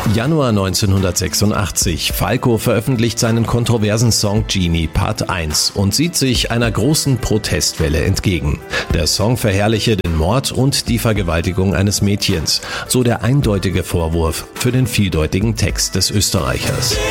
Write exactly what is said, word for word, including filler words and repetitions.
Januar neunzehnhundertsechsundachtzig. Falco veröffentlicht seinen kontroversen Song Genie Part eins und sieht sich einer großen Protestwelle entgegen. Der Song verherrliche den Mord und die Vergewaltigung eines Mädchens, so der eindeutige Vorwurf für den vieldeutigen Text des Österreichers.